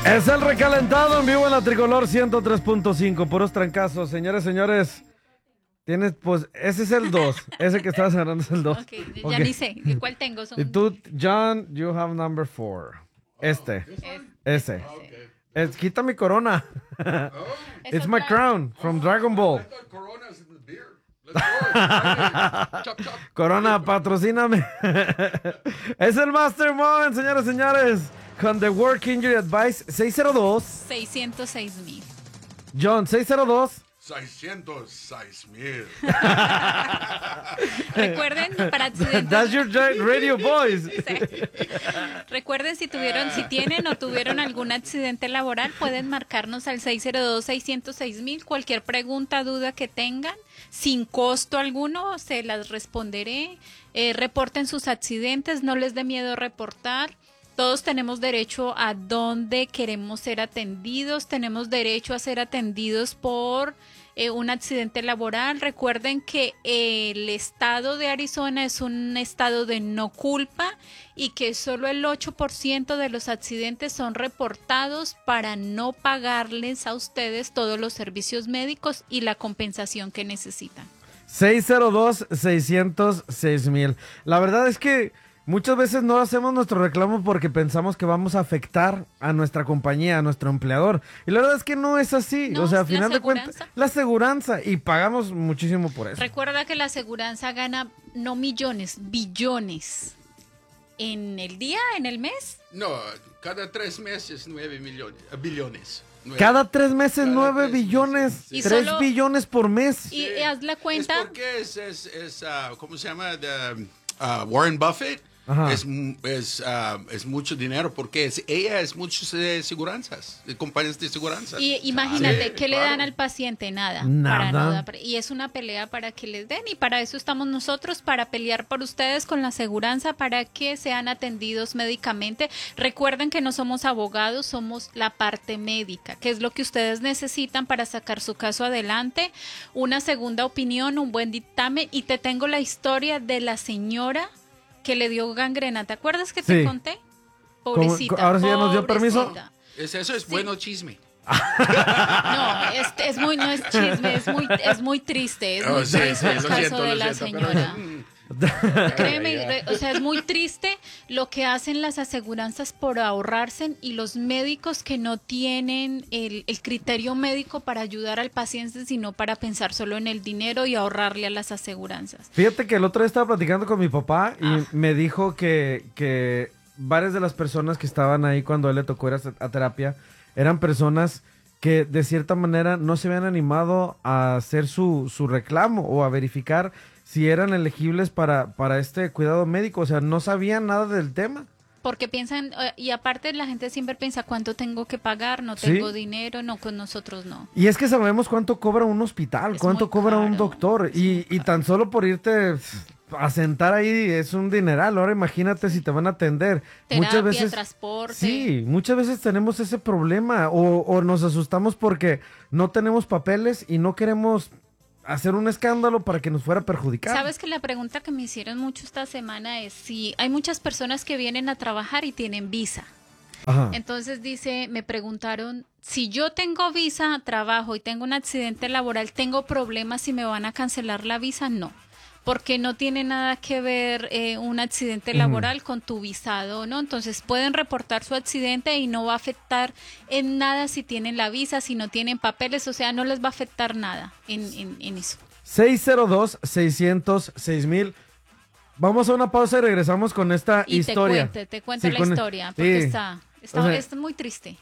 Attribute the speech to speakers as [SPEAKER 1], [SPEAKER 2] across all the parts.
[SPEAKER 1] Es el recalentado en vivo en la Tricolor 103.5. Puros trancazos, señores. Tienes, pues, ese es el 2. Ese que estás agarrando es el 2.
[SPEAKER 2] Ok, ya ni sé. ¿Cuál tengo?
[SPEAKER 1] Y tú, John, you have number 4. Ese. Quita mi corona. It's my crown from Dragon Ball. Corona, patrocíname. Es el Master Moment, señores. Con The Work Injury Advice
[SPEAKER 2] 606,000.
[SPEAKER 1] John,
[SPEAKER 3] 606,000.
[SPEAKER 2] Recuerden, para accidentes.
[SPEAKER 1] That's your radio voice.
[SPEAKER 2] Sí. Recuerden, si tienen o tuvieron algún accidente laboral, pueden marcarnos al 602-606,000. Cualquier pregunta, duda que tengan, sin costo alguno, se las responderé. Reporten sus accidentes, no les dé miedo reportar. Todos tenemos derecho a donde queremos ser atendidos, tenemos derecho a ser atendidos por un accidente laboral. Recuerden que el estado de Arizona es un estado de no culpa y que solo el 8% de los accidentes son reportados para no pagarles a ustedes todos los servicios médicos y la compensación que necesitan.
[SPEAKER 1] 602-606,000. La verdad es que muchas veces no hacemos nuestro reclamo porque pensamos que vamos a afectar a nuestra compañía, a nuestro empleador. Y la verdad es que no es así.
[SPEAKER 2] No,
[SPEAKER 1] o sea, a final de cuentas, la aseguranza. Y pagamos muchísimo por eso.
[SPEAKER 2] Recuerda que la aseguranza gana no millones, billones. ¿En el día, en el mes?
[SPEAKER 3] No, cada 3 meses 9 billones.
[SPEAKER 1] Cada 3 meses 9 billones,
[SPEAKER 2] Y
[SPEAKER 1] 3
[SPEAKER 2] solo-
[SPEAKER 1] billones por mes.
[SPEAKER 2] Y haz la cuenta.
[SPEAKER 3] Es porque ¿cómo se llama? Warren Buffett.
[SPEAKER 1] Ajá.
[SPEAKER 3] Es mucho dinero porque ella es muchas seguranzas, de compañías de seguranza.
[SPEAKER 2] Y imagínate,
[SPEAKER 3] Sí,
[SPEAKER 2] ¿qué le
[SPEAKER 3] claro.
[SPEAKER 2] dan al paciente? Nada.
[SPEAKER 1] Nada.
[SPEAKER 2] Y es una pelea para que les den, y para eso estamos nosotros, para pelear por ustedes con la aseguranza, para que sean atendidos médicamente. Recuerden que no somos abogados, somos la parte médica, que es lo que ustedes necesitan para sacar su caso adelante, una segunda opinión, un buen dictamen. Y te tengo la historia de la señora que le dio gangrena. ¿Te acuerdas que te
[SPEAKER 1] Sí.
[SPEAKER 2] conté? Pobrecita.
[SPEAKER 1] Ahora sí ya nos dio permiso.
[SPEAKER 2] pobrecita.
[SPEAKER 3] Eso es bueno chisme.
[SPEAKER 2] No, no es chisme, es muy triste, es muy
[SPEAKER 3] Sí,
[SPEAKER 2] triste el
[SPEAKER 3] lo
[SPEAKER 2] caso
[SPEAKER 3] siento,
[SPEAKER 2] de
[SPEAKER 3] lo
[SPEAKER 2] la
[SPEAKER 3] siento,
[SPEAKER 2] señora.
[SPEAKER 3] pero-
[SPEAKER 2] Créeme, o sea, es muy triste lo que hacen las aseguranzas por ahorrarse, y los médicos que no tienen el criterio médico para ayudar al paciente, sino para pensar solo en el dinero y ahorrarle a las aseguranzas.
[SPEAKER 1] Fíjate que el otro día estaba platicando con mi papá y me dijo que varias de las personas que estaban ahí cuando a él le tocó ir a terapia eran personas que de cierta manera no se habían animado a hacer su reclamo o a verificar si eran elegibles para este cuidado médico. O sea, no sabían nada del tema.
[SPEAKER 2] Porque piensan, y aparte la gente siempre piensa, ¿cuánto tengo que pagar? No
[SPEAKER 1] Sí.
[SPEAKER 2] tengo dinero, no, con nosotros no.
[SPEAKER 1] Y es que sabemos cuánto cobra un hospital,
[SPEAKER 2] Es
[SPEAKER 1] cuánto
[SPEAKER 2] muy
[SPEAKER 1] cobra un
[SPEAKER 2] caro,
[SPEAKER 1] doctor.
[SPEAKER 2] es
[SPEAKER 1] Y
[SPEAKER 2] muy
[SPEAKER 1] tan solo por irte a sentar ahí es un dineral. Ahora imagínate si te van a atender.
[SPEAKER 2] Terapia, transporte.
[SPEAKER 1] Sí, muchas veces tenemos ese problema o nos asustamos porque no tenemos papeles y no queremos hacer un escándalo para que nos fuera a perjudicar.
[SPEAKER 2] Sabes que la pregunta que me hicieron mucho esta semana es si hay muchas personas que vienen a trabajar y tienen visa.
[SPEAKER 1] Ajá.
[SPEAKER 2] Entonces me preguntaron, si yo tengo visa, trabajo y tengo un accidente laboral, ¿tengo problemas si me van a cancelar la visa? No, porque no tiene nada que ver un accidente laboral con tu visado, ¿no? Entonces pueden reportar su accidente y no va a afectar en nada si tienen la visa, si no tienen papeles, o sea, no les va a afectar nada en eso.
[SPEAKER 1] 602-606,000. Vamos a una pausa y regresamos con esta
[SPEAKER 2] Y
[SPEAKER 1] historia.
[SPEAKER 2] te cuento
[SPEAKER 1] Sí,
[SPEAKER 2] la
[SPEAKER 1] con-
[SPEAKER 2] historia, porque
[SPEAKER 1] sí.
[SPEAKER 2] está
[SPEAKER 1] O sea,
[SPEAKER 2] es muy triste.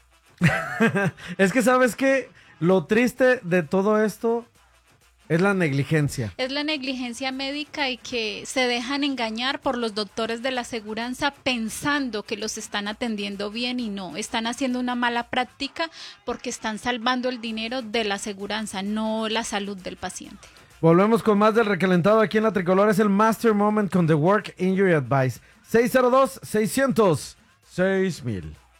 [SPEAKER 1] Es que sabes que lo triste de todo esto es la negligencia.
[SPEAKER 2] Es la negligencia médica y que se dejan engañar por los doctores de la aseguranza pensando que los están atendiendo bien, y no, están haciendo una mala práctica porque están salvando el dinero de la aseguranza, no la salud del paciente.
[SPEAKER 1] Volvemos con más del recalentado aquí en la Tricolor. Es el Master Moment con The Work Injury Advice. 602-606,000.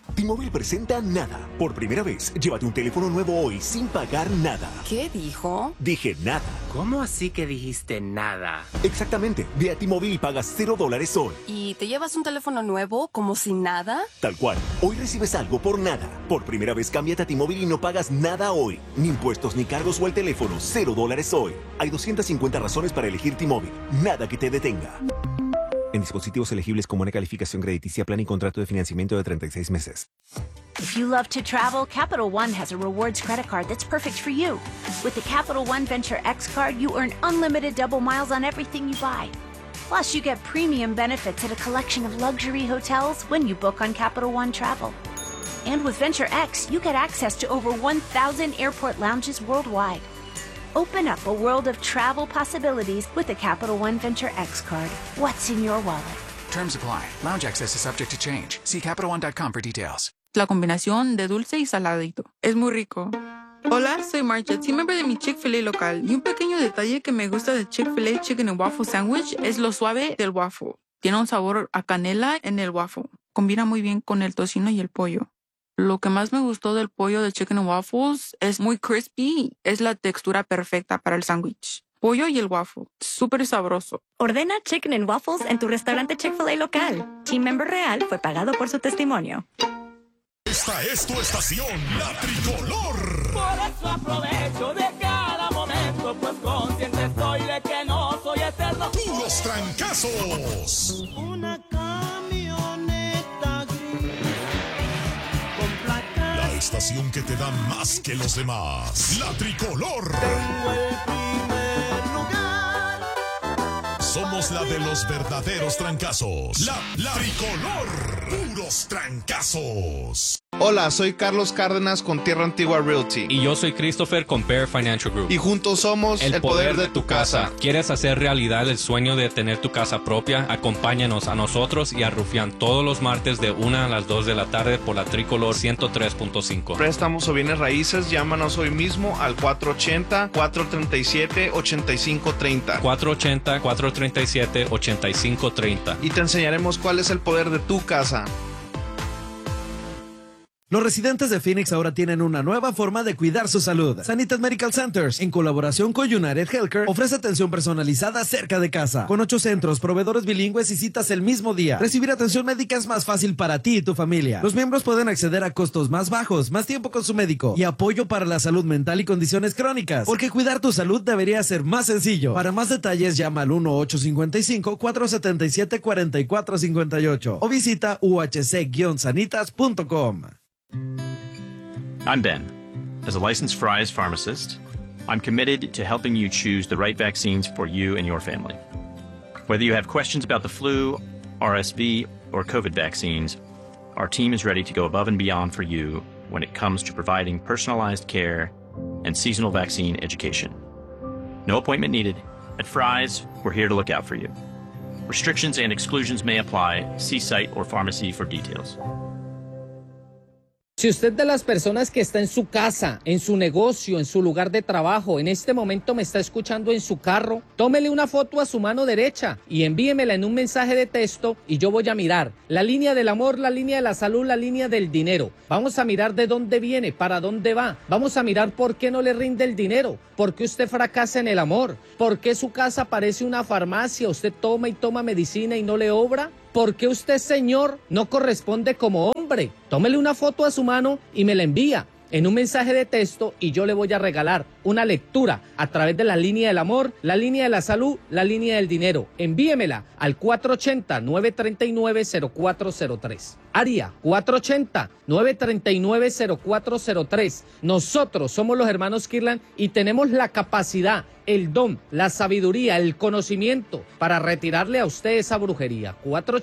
[SPEAKER 4] T-Mobile presenta Nada. Por primera vez, llévate un teléfono nuevo hoy sin pagar nada.
[SPEAKER 5] ¿Qué dijo?
[SPEAKER 4] Dije nada.
[SPEAKER 6] ¿Cómo así que dijiste nada?
[SPEAKER 4] Exactamente. Ve a T-Mobile y pagas $0 hoy.
[SPEAKER 5] ¿Y te llevas un teléfono nuevo como sin nada?
[SPEAKER 4] Tal cual. Hoy recibes algo por nada. Por primera vez, cámbiate a T-Mobile y no pagas nada hoy. Ni impuestos ni cargos o el teléfono. $0 hoy. Hay 250 razones para elegir T-Mobile. Nada que te detenga. En dispositivos elegibles con buena calificación crediticia, plan y contrato de financiamiento de 36 meses.
[SPEAKER 7] If you love to travel, Capital One has a rewards credit card that's perfect for you. With the Capital One Venture X card, you earn unlimited double miles on everything you buy. Plus, you get premium benefits at a collection of luxury hotels when you book on Capital One Travel. And with Venture X, you get access to over 1,000 airport lounges worldwide. Open up a world of travel possibilities with the Capital One Venture X card. What's in your wallet?
[SPEAKER 8] Terms apply. Lounge access is subject to change. See CapitalOne.com for details.
[SPEAKER 9] La combinación de dulce y saladito. Es muy rico. Hola, soy Marcha, team member de mi Chick-fil-A local. Y un pequeño detalle que me gusta de Chick-fil-A Chicken and Waffle Sandwich es lo suave del waffle. Tiene un sabor a canela en el waffle. Combina muy bien con el tocino y el pollo. Lo que más me gustó del pollo de Chicken and Waffles es muy crispy. Es la textura perfecta para el sándwich. Pollo y el waffle. Súper sabroso.
[SPEAKER 10] Ordena Chicken and Waffles en tu restaurante Chick-fil-A local. Team member real fue pagado por su testimonio.
[SPEAKER 11] Esta es tu estación, La Tricolor.
[SPEAKER 12] Por eso aprovecho de cada momento, pues consciente estoy de que no soy eterno.
[SPEAKER 11] Puros trancazos.
[SPEAKER 12] Una camioneta gris con placas.
[SPEAKER 11] La estación que te da más que los demás. La Tricolor.
[SPEAKER 12] Tengo el primer lugar.
[SPEAKER 11] Somos la de los verdaderos trancazos. La Tricolor. Puros trancazos.
[SPEAKER 13] Hola, soy Carlos Cárdenas con Tierra Antigua Realty.
[SPEAKER 14] Y yo soy Christopher con Bear Financial Group.
[SPEAKER 13] Y juntos somos el poder de tu casa.
[SPEAKER 14] ¿Quieres hacer realidad el sueño de tener tu casa propia? Acompáñanos a nosotros y a Rufián todos los martes de 1 a las 2 de la tarde por la Tricolor 103.5.
[SPEAKER 13] Préstamos o bienes raíces, llámanos hoy mismo al 480-437-8530.
[SPEAKER 14] 480-437-8530.
[SPEAKER 13] Y te enseñaremos cuál es el poder de tu casa.
[SPEAKER 1] Los residentes de Phoenix ahora tienen una nueva forma de cuidar su salud. Sanitas Medical Centers, en colaboración con United Healthcare, ofrece atención personalizada cerca de casa. Con 8 centros, proveedores bilingües y citas el mismo día. Recibir atención médica es más fácil para ti y tu familia. Los miembros pueden acceder a costos más bajos, más tiempo con su médico y apoyo para la salud mental y condiciones crónicas. Porque cuidar tu salud debería ser más sencillo. Para más detalles, llama al 1-855-477-4458 o visita uhc-sanitas.com.
[SPEAKER 15] I'm Ben. As a licensed Fry's pharmacist, I'm committed to helping you choose the right vaccines for you and your family. Whether you have questions about the flu, RSV, or COVID vaccines, our team is ready to go above and beyond for you when it comes to providing personalized care and seasonal vaccine education. No appointment needed. At Fry's, we're here to look out for you. Restrictions and exclusions may apply. See site or pharmacy for details.
[SPEAKER 16] Si usted de las personas que está en su casa, en su negocio, en su lugar de trabajo, en este momento me está escuchando en su carro, tómele una foto a su mano derecha y envíemela en un mensaje de texto y yo voy a mirar la línea del amor, la línea de la salud, la línea del dinero. Vamos a mirar de dónde viene, para dónde va. Vamos a mirar por qué no le rinde el dinero, por qué usted fracasa en el amor, por qué su casa parece una farmacia, usted toma y toma medicina y no le obra. ¿Por qué usted, señor, no corresponde como hombre? Tómele una foto a su mano y me la envía en un mensaje de texto y yo le voy a regalar una lectura a través de la línea del amor, la línea de la salud, la línea del dinero. Envíemela al 480-939-0403. Área 480-939-0403. Nosotros somos los hermanos Kirlan y tenemos la capacidad, el don, la sabiduría, el conocimiento para retirarle a usted esa brujería.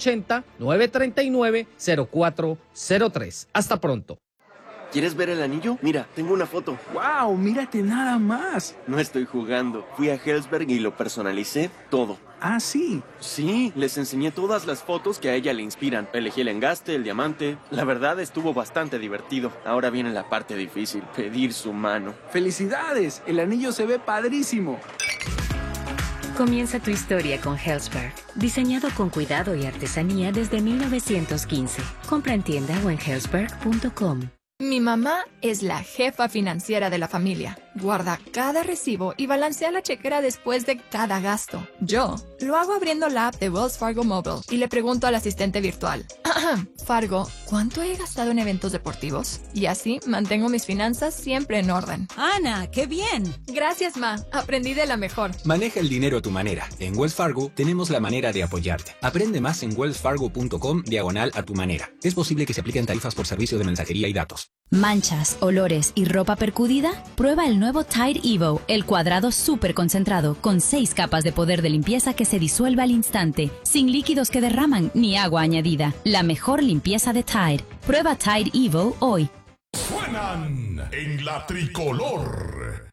[SPEAKER 16] 480-939-0403. Hasta pronto.
[SPEAKER 17] ¿Quieres ver el anillo? Mira, tengo una foto.
[SPEAKER 18] ¡Wow! ¡Mírate nada más!
[SPEAKER 17] No estoy jugando. Fui a Hellsberg y lo personalicé todo.
[SPEAKER 18] ¿Ah, sí?
[SPEAKER 17] Sí, les enseñé todas las fotos que a ella le inspiran. Elegí el engaste, el diamante. La verdad estuvo bastante divertido. Ahora viene la parte difícil, pedir su mano.
[SPEAKER 18] ¡Felicidades! El anillo se ve padrísimo.
[SPEAKER 19] Comienza tu historia con Healthspark, diseñado con cuidado y artesanía desde 1915. Compra en tienda o en healthspark.com.
[SPEAKER 20] Mi mamá es la jefa financiera de la familia. Guarda cada recibo y balancea la chequera después de cada gasto. Yo lo hago abriendo la app de Wells Fargo Mobile y le pregunto al asistente virtual, Fargo, ¿cuánto he gastado en eventos deportivos? Y así mantengo mis finanzas siempre en orden.
[SPEAKER 21] ¡Ana, qué bien!
[SPEAKER 20] Gracias, Ma. Aprendí de la mejor.
[SPEAKER 22] Maneja el dinero a tu manera. En Wells Fargo tenemos la manera de apoyarte. Aprende más en wellsfargo.com/a tu manera. Es posible que se apliquen tarifas por servicio de mensajería y datos.
[SPEAKER 23] ¿Manchas, olores y ropa percudida? Prueba el nuevo Tide Evo, el cuadrado súper concentrado, con 6 capas de poder de limpieza que se disuelve al instante, sin líquidos que derraman ni agua añadida. La mejor limpieza de Tide. Prueba Tide Evo hoy.
[SPEAKER 11] Suenan en la tricolor.